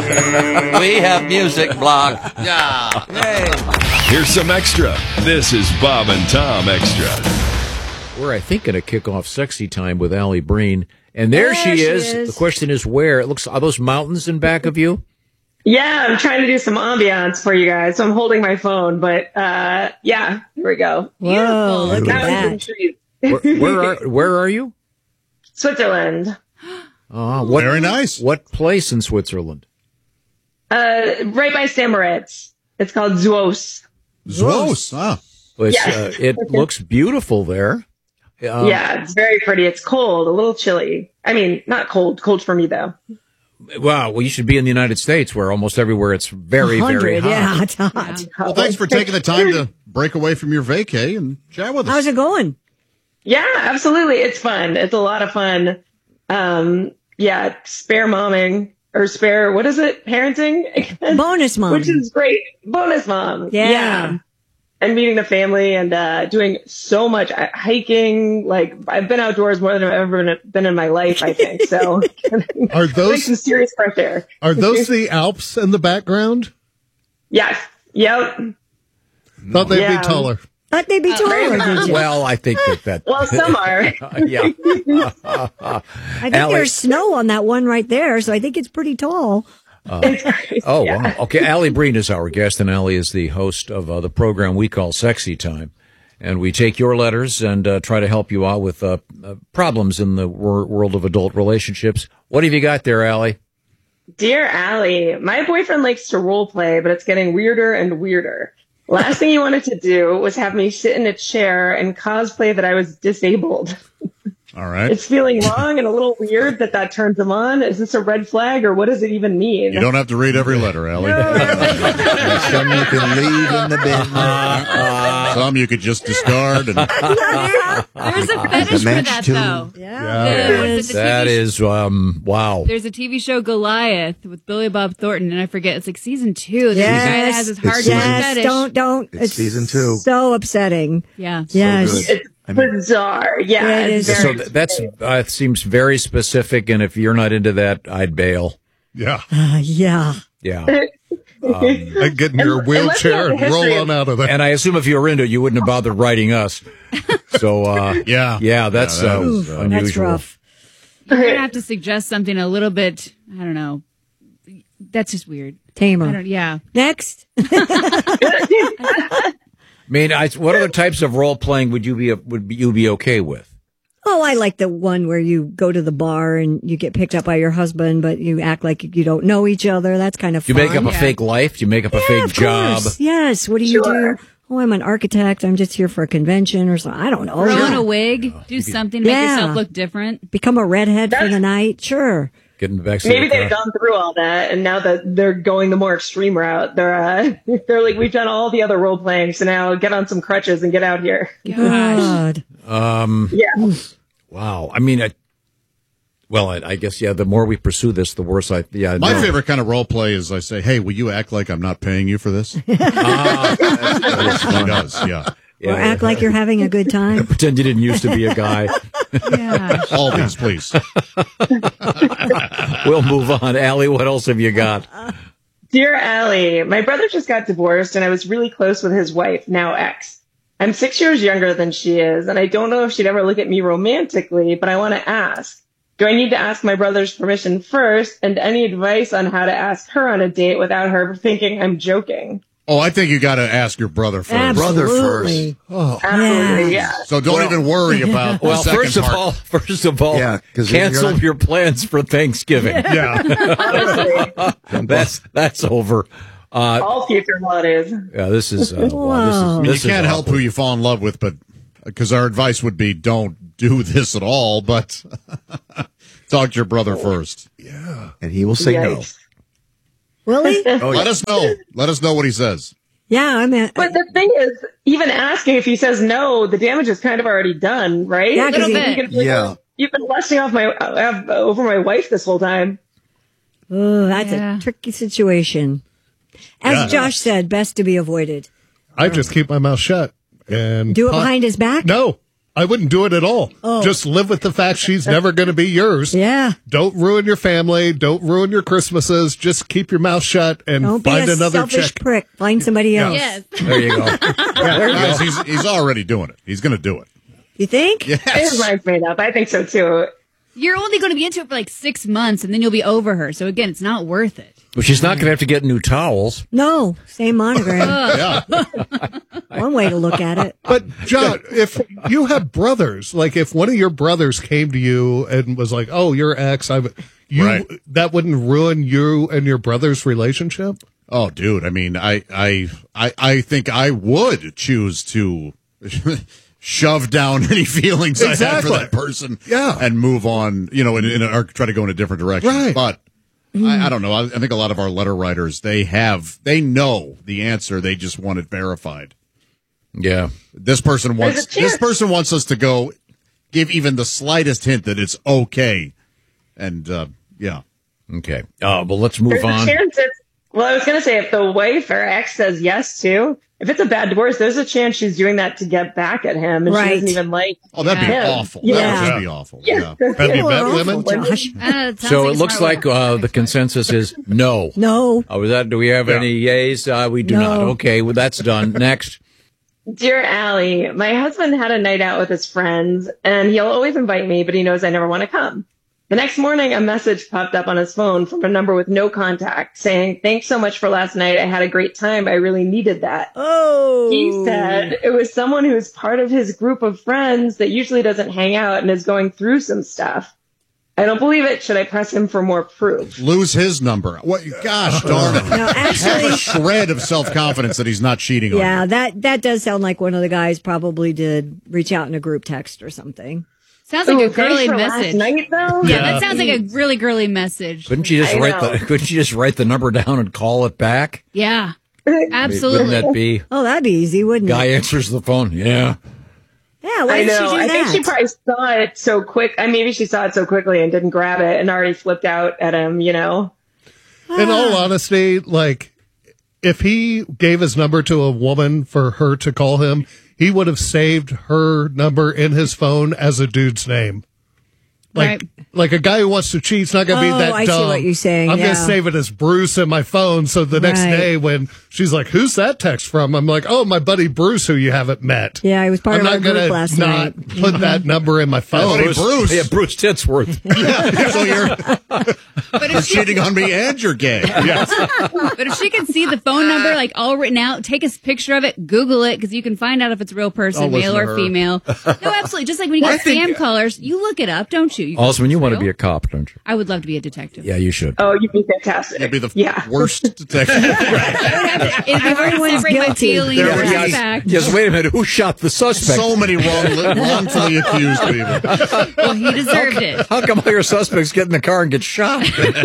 We have music block. Yeah. Here's some extra. This is Bob and Tom Extra. We're, I think, going to kick off Sexy Time with Allie Breen. And there she is. The question is where. It looks, are those mountains in back of you? Yeah, I'm trying to do some ambiance for you guys. So I'm holding my phone, but yeah, here we go. Whoa, look at that. Where are you? Switzerland. Very nice. What place in Switzerland? Right by St. Moritz. It's called Zuos. Zuos. Ah. Well, it looks beautiful there. Yeah, it's very pretty. It's cold, a little chilly. I mean, not cold. Cold for me, though. Wow, well, you should be in the United States where almost everywhere it's very, very hot. Yeah, it's hot. Well, thanks for taking the time to break away from your vacay and chat with us. How's it going? Yeah, absolutely. It's fun. It's a lot of fun. Yeah, spare momming or spare, what is it? Parenting? Bonus mom. Which is great. Bonus mom. Yeah. And meeting the family and doing so much hiking. Like, I've been outdoors more than I've ever been in my life, I think. So, are those some serious fresh air? Are those the Alps in the background? Yes. Yep. Thought they'd be taller. Thought they'd be taller, did you? Well, I think that. Well, some are. Yeah. I think there's snow on that one right there, so I think it's pretty tall. Wow. Okay, Allie Breen is our guest, and Allie is the host of the program we call Sexy Time. And we take your letters and try to help you out with problems in the world of adult relationships. What have you got there, Allie? Dear Allie, my boyfriend likes to role play, but it's getting weirder and weirder. Last thing he wanted to do was have me sit in a chair and cosplay that I was disabled. All right. It's feeling wrong and a little weird that turns him on. Is this a red flag or what does it even mean? You don't have to read every letter, Allie. Some you can leave in the bin. Some you could just discard. And There's a fetish for that, though. Yeah. That is, wow. There's a TV show, Goliath, with Billy Bob Thornton, and I forget, it's like season 2. There's a guy that has his hardcore fetish. Don't. It's season 2. So upsetting. Yeah. Yes. So Bizarre. Yeah. It is. So that seems very specific, and if you're not into that, I'd bail. yeah. Yeah. Yeah. And get in your wheelchair and roll on out of there. And I assume if you were into it, you wouldn't have bothered writing us. So, yeah, that's unusual. That's rough. You're going to have to suggest something a little bit, I don't know. That's just weird. Tamer. Yeah. Next. I mean, what other types of role playing would you be okay with? Oh, I like the one where you go to the bar and you get picked up by your husband, but you act like you don't know each other. That's kind of fun. You make up a fake life? You make up a fake job? Yes. What do you do? Oh, I'm an architect. I'm just here for a convention or something. I don't know. Throw in a wig. Do something. Make yourself look different. Become a redhead for the night. Sure. Get in the backseat. Maybe they've gone through all that, and now that they're going the more extreme route, they're like, we've done all the other role playing, so now get on some crutches and get out here. God. Yeah. Wow. I mean, I guess, the more we pursue this, the worse My favorite kind of role play is I say, hey, will you act like I'm not paying you for this? That's what he does, yeah. Or act like you're having a good time. Pretend you didn't used to be a guy. Yeah. All these, please. We'll move on. Allie, what else have you got? Dear Allie, my brother just got divorced and I was really close with his wife, now ex. I'm 6 years younger than she is, and I don't know if she'd ever look at me romantically, but I want to ask. Do I need to ask my brother's permission first, and any advice on how to ask her on a date without her thinking I'm joking? Oh, I think you got to ask your brother first. Absolutely. Oh, absolutely, yeah. So don't even worry about. Well, first of all, cancel your plans for Thanksgiving. Yeah, that's over. All future holidays. Yeah, this is. You can't help who you fall in love with, but because our advice would be don't do this at all. But talk to your brother first. Yeah, and he will say no. Will he? Let us know. Let us know what he says. Yeah, But the thing is, even asking if he says no, the damage is kind of already done, right? Yeah, you've been lusting off over my wife this whole time. Oh, that's a tricky situation. As Josh said, best to be avoided. I just keep my mouth shut and do it behind his back. No, I wouldn't do it at all. Just live with the fact she's never going to be yours. Yeah. Don't ruin your family. Don't ruin your Christmases. Just keep your mouth shut and Don't find be a another selfish chick. prick. Find somebody else. Yes. There you go. Guys, he's already doing it. He's going to do it. You think? His Yes. mind's made up. I think so too. You're only going to be into it for like 6 months, and then you'll be over her. So again, it's not worth it. Well, she's not going to have to get new towels. No, same monogram. Yeah. One way to look at it. But John, if you have brothers, like if one of your brothers came to you and was like, "Oh, you're ex," Right. that wouldn't ruin you and your brother's relationship. Oh, dude. I mean, I think I would choose to shove down any feelings I had for Exactly. that person. Yeah. And move on, or try to go in a different direction. Right. But I don't know. I think a lot of our letter writers, they know the answer. They just want it verified. Yeah. This person wants us to go give even the slightest hint that it's okay. And, yeah. Okay. Well, let's move There's on. a chance I was going to say, if the wife or ex says yes too, if it's a bad divorce, there's a chance she's doing that to get back at him, and Right. she doesn't even like. Oh, that'd be him. awful. Yeah. That would just be awful. Yeah. Have you People met are women? awful, Josh. Sounds So like it a looks smart like one. the consensus is no. No. Do we have any yays? We do No. not. Okay, well, that's done. Next. Dear Allie, my husband had a night out with his friends, and he'll always invite me, but he knows I never want to come. The next morning, a message popped up on his phone from a number with no contact saying, "Thanks so much for last night. I had a great time. I really needed that." Oh. He said it was someone who's part of his group of friends that usually doesn't hang out and is going through some stuff. I don't believe it. Should I press him for more proof? Lose his number. What? Gosh darn it. No, Have actually, a shred of self-confidence that he's not cheating on yeah, you. that does sound like one of the guys probably did reach out in a group text or something. Sounds like Ooh, a girly thanks for message. last night, though? Yeah, that sounds like a really girly message. Couldn't you just I write know. Couldn't you just write the number down and call it back? Yeah, Wouldn't absolutely. that be? Oh, that'd be easy, wouldn't Guy it? answers the phone. Yeah. Yeah, why I did she know. do I that? think she probably saw it so quick. Maybe she saw it so quickly and didn't grab it and already flipped out at him, In all honesty, like, if he gave his number to a woman for her to call him, he would have saved her number in his phone as a dude's name. Right. Like a guy who wants to cheat's not going to be Oh, that I see dumb. what you're saying, I'm going yeah. to save it as Bruce in my phone. So the next Right. day when she's like, "Who's that text from?" I'm like, "Oh, my buddy Bruce, who you haven't met." Yeah, he was part I'm of our not group gonna last not night. put that number in my phone. Hey, Bruce. Yeah, Bruce Titsworth. So you're But if she, cheating on me and you're gay. Yes. but if she can see the phone number like all written out, take a picture of it, Google it, because you can find out if it's a real person, I'll male listen to or her. female. No, absolutely. Just like when you get spam callers, you look it up, don't you? Also, when you want to Real? be a cop, don't you? I would love to be a detective. Yeah, you should. Oh, you'd be fantastic. You'd be the yeah. worst detective. It'd be hard to Everyone's separate my guilty. feelings There from we my go. fact. Yes, wait a minute. Who shot the suspect? So many wrongfully accused people. Well, he deserved it. How come all your suspects get in the car and get shot?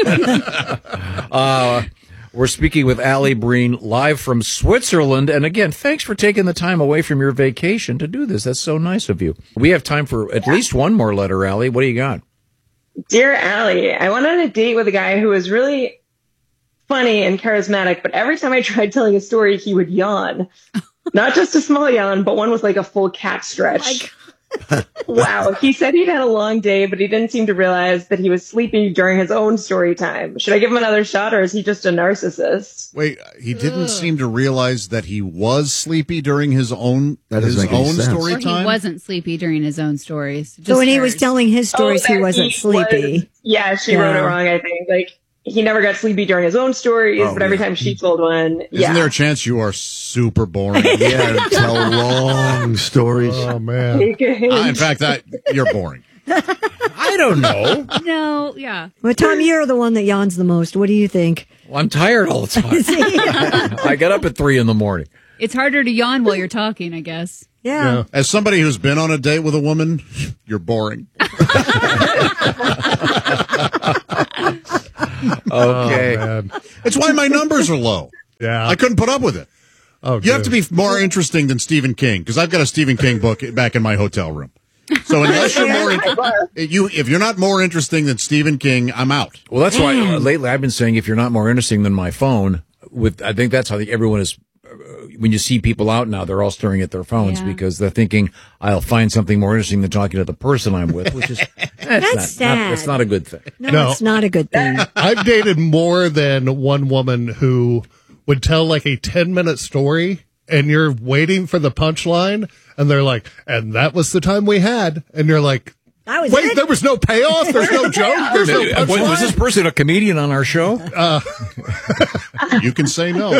We're speaking with Allie Breen live from Switzerland. And again, thanks for taking the time away from your vacation to do this. That's so nice of you. We have time for at least one more letter, Allie. What do you got? Dear Allie, I went on a date with a guy who was really funny and charismatic, but every time I tried telling a story, he would yawn. Not just a small yawn, but one with like a full cat stretch. Wow. He said he'd had a long day, but he didn't seem to realize that he was sleepy during his own story time. Should I give him another shot, or is he just a narcissist? Wait, he didn't seem to realize that he was sleepy during his own doesn't make any sense. story Or he time. wasn't sleepy during his own stories. So when he was hers. telling his stories, he that wasn't sleepy. Yeah, she wrote it wrong, I think. Like, he never got sleepy during his own stories, but every time she told one, Isn't there a chance you are super boring? Yeah, tell long stories. Oh man. In fact, you're boring. I don't know. No, yeah. Well, Tom, you're the one that yawns the most. What do you think? Well, I'm tired all the time. I get up at 3 a.m. It's harder to yawn while you're talking, I guess. Yeah. As somebody who's been on a date with a woman, you're boring. Okay. Man. It's why my numbers are low. Yeah. I couldn't put up with it. Oh, You have to be more interesting than Stephen King, because I've got a Stephen King book back in my hotel room. So unless you're if you're not more interesting than Stephen King, I'm out. Well, that's why lately I've been saying if you're not more interesting than my phone, I think that's how everyone is when you see people out now, they're all staring at their phones because they're thinking, I'll find something more interesting than talking to the person I'm with, which is That's sad. That's not a good thing. No, it's not a good thing. I've dated more than one woman who would tell like a 10-minute story, and you're waiting for the punchline, and they're like, and that was the time we had. And you're like, wait, there was no payoff? There's no joke? There's no punchline? Was this person a comedian on our show? You can say no.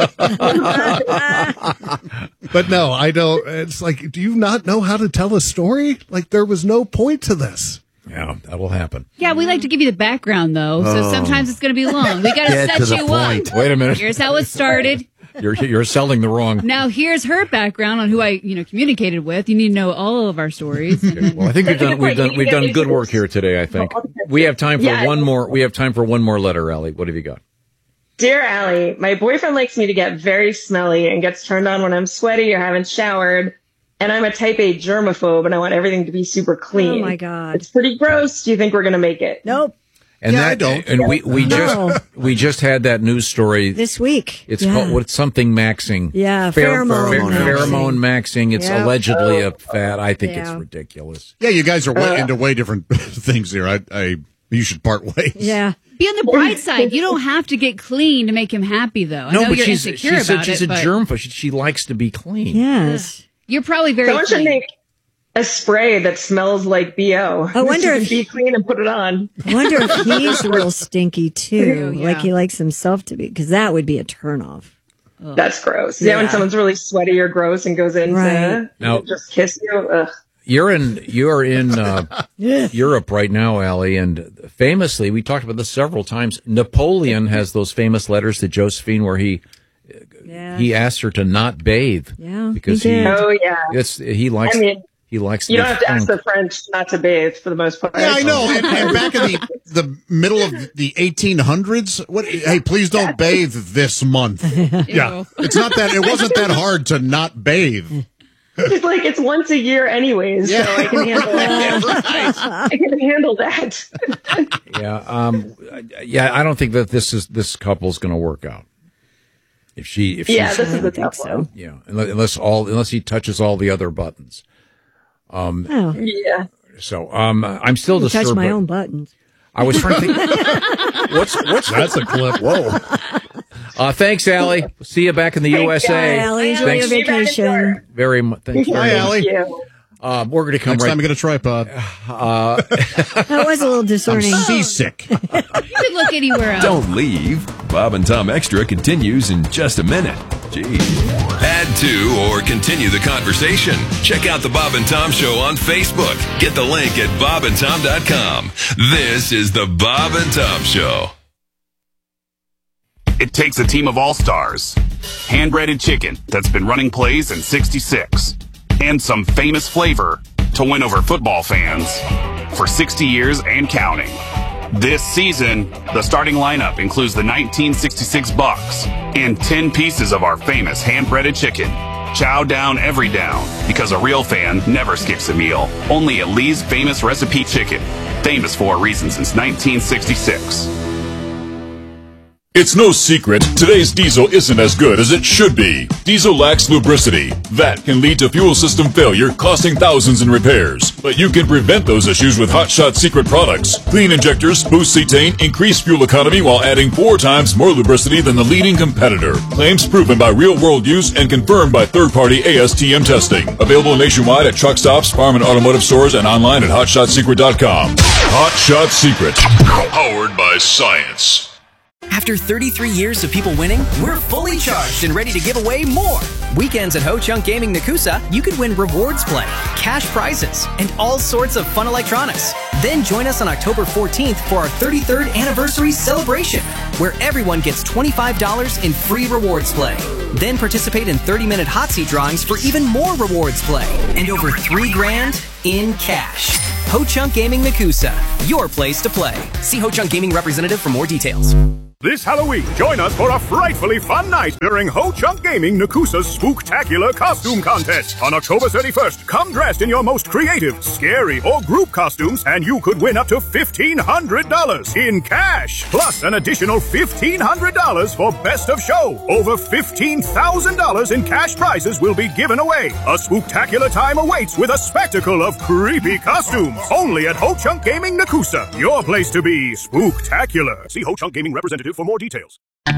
But no, I don't. It's like, do you not know how to tell a story? Like, there was no point to this. Yeah, that will happen. Yeah, we like to give you the background, though, so sometimes it's going to be long. We got to set you up. Wait a minute. Here's how it started. You're selling the wrong. Now here's her background on who I communicated with. You need to know all of our stories. Well, I think we've done good work here today. I think we have time for one more. We have time for one more letter, Allie. What have you got? Dear Allie, my boyfriend likes me to get very smelly and gets turned on when I'm sweaty or haven't showered. And I'm a type A germaphobe, and I want everything to be super clean. Oh my God, it's pretty gross. Do you think we're gonna make it? Nope. And I don't. And we just had that news story this week. It's called something maxing. Yeah, pheromone maxing. It's allegedly a fad. I think it's ridiculous. Yeah, you guys are into way different things here. You should part ways. Yeah. Be on the bright side. You don't have to get clean to make him happy, though. I know you're insecure about it. She's a germ. She likes to be clean. Yes. You're probably very Someone should make a spray that smells like BO. I wonder if be clean and put it on. I wonder if he's real stinky too. Yeah. Like he likes himself to be, because that would be a turnoff. That's gross. Yeah, when someone's really sweaty or gross and goes in to just kiss you. Ugh. You're in Europe right now, Allie, and famously, we talked about this several times. Napoleon has those famous letters to Josephine where he asked her to not bathe. Yeah, because he likes. He likes. You don't have to ask the French not to bathe for the most part. Yeah, I know. And back in the middle of the 1800s, hey, please don't bathe this month. Yeah, it's not that. It wasn't that hard to not bathe. It's like it's once a year anyways, so I can handle that. I can handle that. I don't think that this couple's going to work out. If this is the tough one. Yeah, unless he touches all the other buttons. Yeah. So I'm still disturbed. Touch my own buttons. I was trying to think. What's that's a clip? Whoa. Thanks, Allie. See you back in the USA. Allie, enjoy your vacation. Very much. Thank you. Hi, Allie. We're going to come next time. I get a tripod. That was a little discerning. I'm seasick. You could look anywhere else. Don't leave. Bob and Tom Extra continues in just a minute. Geez. Add to or continue the conversation. Check out the Bob and Tom Show on Facebook. Get the link at bobandtom.com. This is the Bob and Tom Show. It takes a team of all-stars, hand-breaded chicken that's been running plays in 66, and some famous flavor to win over football fans for 60 years and counting. This season, the starting lineup includes the 1966 Bucks and 10 pieces of our famous hand-breaded chicken. Chow down every down, because a real fan never skips a meal. Only at Lee's Famous Recipe Chicken. Famous for a reason since 1966. It's no secret, today's diesel isn't as good as it should be. Diesel lacks lubricity. That can lead to fuel system failure, costing thousands in repairs. But you can prevent those issues with Hot Shot Secret products. Clean injectors, boost cetane, increase fuel economy while adding 4 times more lubricity than the leading competitor. Claims proven by real-world use and confirmed by third-party ASTM testing. Available nationwide at truck stops, farm and automotive stores, and online at HotShotSecret.com. Hot Shot Secret. Powered by science. After 33 years of people winning, we're fully charged and ready to give away more. Weekends at Ho Chunk Gaming Nakusa, you could win rewards play, cash prizes, and all sorts of fun electronics. Then join us on October 14th for our 33rd anniversary celebration, where everyone gets $25 in free rewards play. Then participate in 30-minute hot seat drawings for even more rewards play and over $3,000 in cash. Ho Chunk Gaming Nakusa, your place to play. See Ho Chunk Gaming representative for more details. This Halloween, join us for a frightfully fun night during Ho Chunk Gaming Nakusa's Spooktacular Costume Contest. On October 31st, come dressed in your most creative, scary, or group costumes, and you could win up to $1,500 in cash. Plus an additional $1,500 for Best of Show. Over $15,000 in cash prizes will be given away. A spooktacular time awaits with a spectacle of creepy costumes. Only at Ho Chunk Gaming Nakusa. Your place to be spooktacular. See Ho Chunk Gaming representative for more details.